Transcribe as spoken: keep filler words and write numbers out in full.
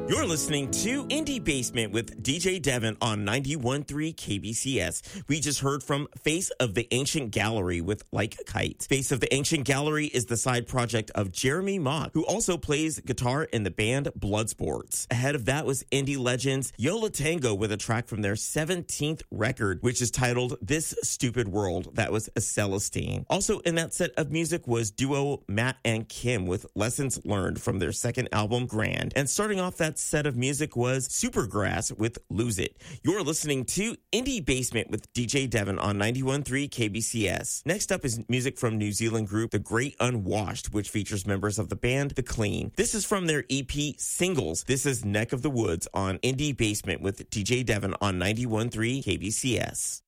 You're listening to Indie Basement with D J Devin on ninety-one point three K B C S. We just heard from Face of the Ancient Gallery with Like Kites. Face of the Ancient Gallery is the side project of Jeremy Mock, who also plays guitar in the band Bloodsports. Ahead of that was indie legends Yo La Tengo with a track from their seventeenth record, which is titled This Stupid World. That was a Celestine. Also in that set of music was duo Matt and Kim with Lessons Learned from their second album, Grand. And starting off that set of music was Supergrass with Lose It. You're listening to Indie Basement with D J Devin on ninety-one point three K B C S. Next up is music from New Zealand group The Great Unwashed, which features members of the band The Clean. This is from their E P Singles. This is Neck of the Woods on Indie Basement with D J Devin on ninety-one point three K B C S.